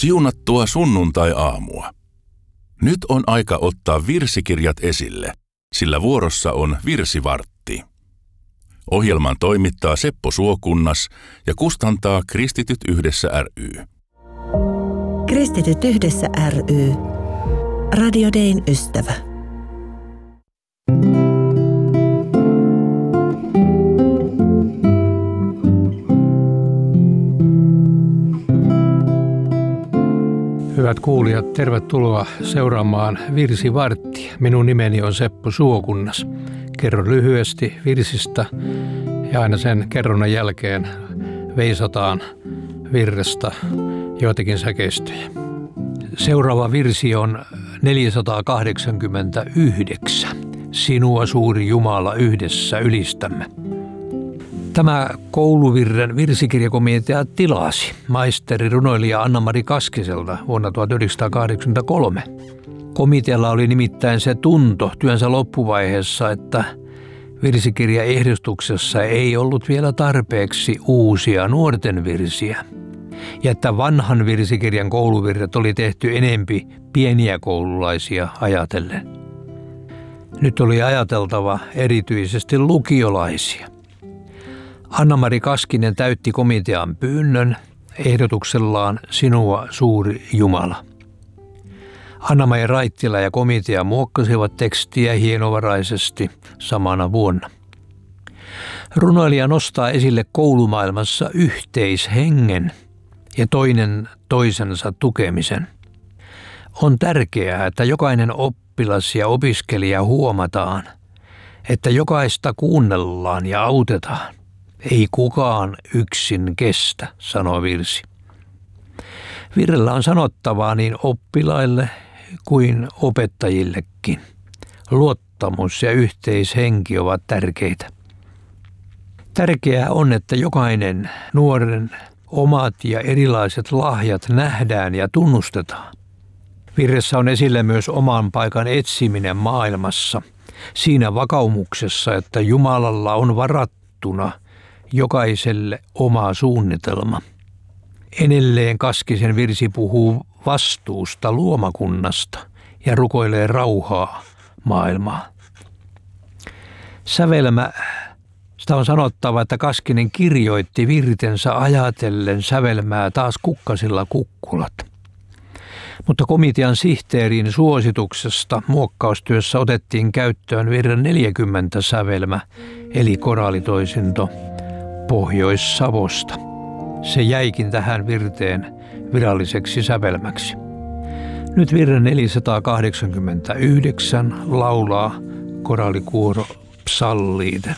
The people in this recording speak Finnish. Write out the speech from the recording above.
Siunattua sunnuntai-aamua. Nyt on aika ottaa virsikirjat esille, sillä vuorossa on virsivartti. Ohjelman toimittaa Seppo Suokunnas ja kustantaa Kristityt yhdessä ry. Kristityt yhdessä ry. Radio Dayn ystävä. Hyvät kuulijat, tervetuloa seuraamaan Virsivarttia. Minun nimeni on Seppo Suokunnas. Kerron lyhyesti virsistä ja aina sen kerronnan jälkeen veisataan virrestä joitakin säkeistöjä. Seuraava virsi on 489. Sinua suuri Jumala yhdessä ylistämme. Tämä kouluvirren virsikirjakomitea tilasi maisteri runoilija Anna-Mari Kaskiselta vuonna 1983. Komitealla oli nimittäin se tunto työnsä loppuvaiheessa, että virsikirjaehdotuksessa ei ollut vielä tarpeeksi uusia nuorten virsiä. Ja että vanhan virsikirjan kouluvirret oli tehty enempi pieniä koululaisia ajatellen. Nyt oli ajateltava erityisesti lukiolaisia. Anna-Mari Kaskinen täytti komitean pyynnön ehdotuksellaan Sinua suuri Jumala. Anna-Maija Raittila ja komitea muokkasivat tekstiä hienovaraisesti samana vuonna. Runoilija nostaa esille koulumaailmassa yhteishengen ja toinen toisensa tukemisen. On tärkeää, että jokainen oppilas ja opiskelija huomataan, että jokaista kuunnellaan ja autetaan. Ei kukaan yksin kestä, sanoo virsi. Virrellä on sanottavaa niin oppilaille kuin opettajillekin. Luottamus ja yhteishenki ovat tärkeitä. Tärkeää on, että jokainen nuoren omat ja erilaiset lahjat nähdään ja tunnustetaan. Virressä on esille myös oman paikan etsiminen maailmassa, siinä vakaumuksessa, että Jumalalla on varattuna jokaiselle oma suunnitelma. Edelleen Kaskisen virsi puhuu vastuusta luomakunnasta ja rukoilee rauhaa maailmaan. Sävelmä, sitä on sanottava, että Kaskinen kirjoitti virtensä ajatellen sävelmää taas kukkasilla kukkulat. Mutta komitean sihteerin suosituksesta muokkaustyössä otettiin käyttöön virren 40 sävelmä, eli koraalitoisinto Pohjois-Savosta. Se jäikin tähän virteen viralliseksi sävelmäksi. Nyt virren 489 laulaa koraalikuoro Psalliite.